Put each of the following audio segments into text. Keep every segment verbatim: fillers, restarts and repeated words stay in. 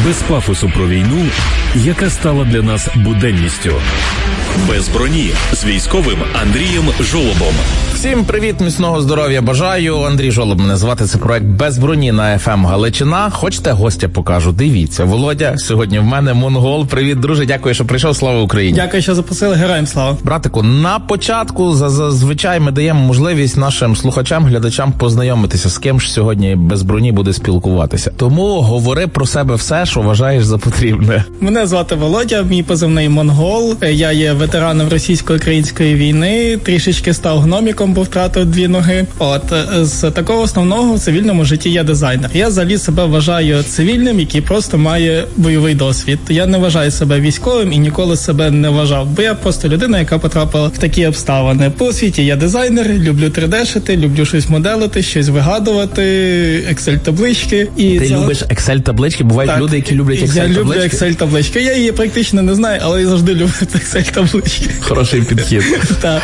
Без пафосу про війну, яка стала для нас буденністю. Без броні з військовим Андрієм Жолобом. Всім привіт, міцного здоров'я бажаю. Андрій Жолоб мене звати, це проект «Без броні» на еф ем Галичина. Хочете, гостя покажу? Дивіться. Володя сьогодні в мене, монгол. Привіт, друже, дякую, що прийшов. Слава Україні. Дякую, що запросили. Героям слава. Братику, на початку зазвичай ми даємо можливість нашим слухачам, глядачам познайомитися, з ким ж сьогодні без броні буде спілкуватися. Тому говори про себе все, що вважаєш за потрібне. Мене звати Володя, мій позивний монгол. Я є ветераном російсько-української війни, трішечки став гноміком, бо втратив дві ноги. От, з такого основного в цивільному житті я дизайнер. Я взагалі себе вважаю цивільним, який просто має бойовий досвід. Я не вважаю себе військовим і ніколи себе не вважав, бо я просто людина, яка потрапила в такі обставини. По освіті я дизайнер, люблю три де-шити, люблю щось моделити, щось вигадувати, Excel-таблички. І Ти цього... любиш Excel-таблички? Бувають так, люди, які люблять Excel-таблички? Я люблю Excel-таблички. Я її практично не знаю, але я завжди люблю Excel-таблички. Хороший підхід. Так.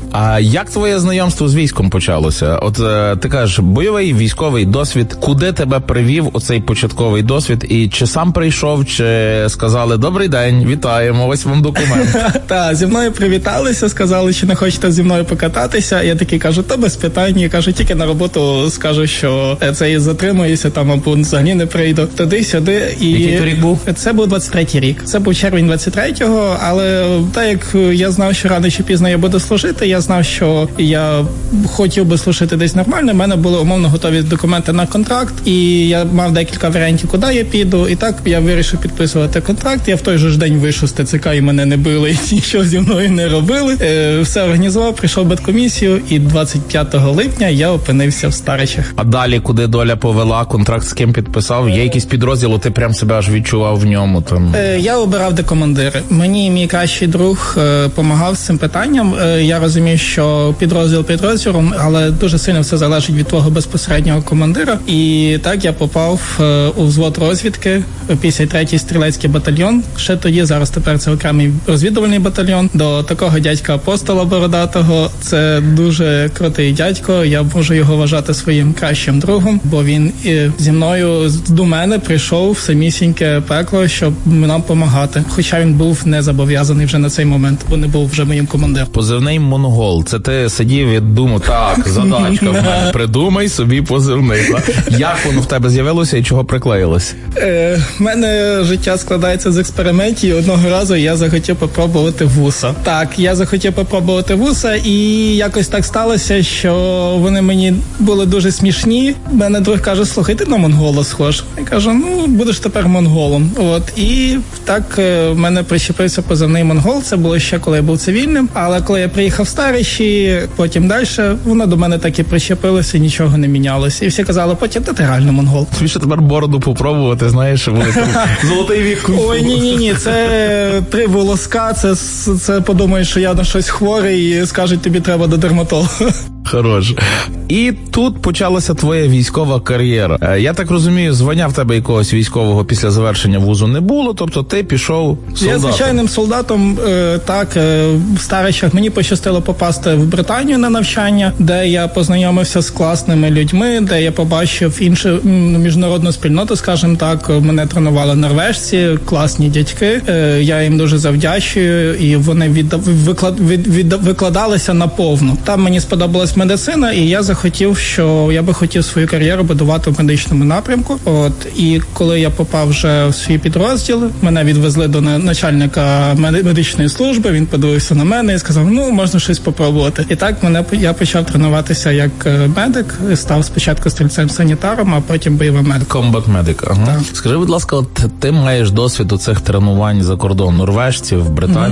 А як твоє знайомство з військом почалося? От е, ти кажеш, бойовий військовий досвід. Куди тебе привів оцей початковий досвід? І чи сам прийшов, чи сказали, добрий день, вітаємо, ось вам документ? Так, зі мною привіталися, сказали, чи не хочете зі мною покататися. Я такий кажу, то без питань. Я кажу, тільки на роботу скажу, що це я затримуюся, там, або взагалі не прийду. Туди-сюди. І який то рік був? Це був двадцять третій рік. Це був червень двадцять третього, але так як я знав, що рано чи пізно я буду служити, я знав, що я хотів би служити десь нормально, в мене були умовно готові документи на контракт, і я мав декілька варіантів, куди я піду, і так я вирішив підписувати контракт. Я в той же ж день вийшов з те це ка, і мене не били, і нічого зі мною не робили. Е, все організував, прийшов в бедкомісію, і двадцять п'ятого липня я опинився в Старичах. А далі, куди доля повела, контракт з ким підписав? Є якийсь підрозділ, ти прям себе аж відчував в ньому? Там? Е, я обирав де командири. Мені мій кращий друг е, помагав з цим питанням. Е, я розумів, що підрозділ підрозділом, але дуже сильно все залежить від твого безпосереднього командира. І так я попав е, у взвод розвідки, п'ятдесят третій стрілецький батальйон. Ще тоді, зараз тепер це окремий розвідувальний батальйон. До такого дядька Апостола Бородатого. Це дуже крутий дядько. Я можу його вважати своїм кращим другом, бо він і зі мною до мене прийшов в самісіньке пекло, щоб нам допомагати. Хоча він був не зобов'язаний вже на цей момент, бо не був вже моїм командиром. Позивний монгол. Це ти сидів і думав, так, задачка в мене, придумай собі позивний. Як воно в тебе з'явилося і чого приклеїлося? Е, в мене життя складається з експериментів. Одного разу я захотів попробувати вуса. Так, я захотів попробувати вуса, і якось так сталося, що вони мені були дуже смішні. Мене друг каже, слухай, ти на монгола схож. Я кажу, ну, будеш тепер монголом. От, і так в мене прищепився позивний монгол. Це було ще, коли я був цивільним. Але коли я приїхав в Старичі, потім далі, воно до мене так і прищепилося, нічого не мінялося. І всі казали, потім, та ти реально монгол. Тобі ще тепер бороду попробувати, знаєш, буде там золотий вік. Ой, ні-ні-ні, це три волоска, це, це подумаєш, що я на щось хворий і скажуть, тобі треба до дерматолога. Хорош. І тут почалася твоя військова кар'єра. Я так розумію, звання в тебе якогось військового після завершення вузу не було, тобто ти пішов солдатом. Я звичайним солдатом, е, так, е, в Старичах мені пощастило попасти в Британію на навчання, де я познайомився з класними людьми, де я побачив іншу міжнародну спільноту, скажімо так. Мене тренували норвежці, класні дядьки. Е, я їм дуже завдячую, і вони віддав, виклад, від, від, викладалися наповну. Там мені сподобалась медицина, і я захотів, що я би хотів свою кар'єру будувати в медичному напрямку. От, і коли я попав вже в свій підрозділ, мене відвезли до начальника медичної служби, він подивився на мене і сказав, ну, можна щось попробувати. І так мене я почав тренуватися як медик, став спочатку стрільцем-санітаром, а потім бойовим медиком. Комбат-медик, ага. Так. Скажи, будь ласка, от ти маєш досвід у цих тренувань за кордон, норвежців, Британії?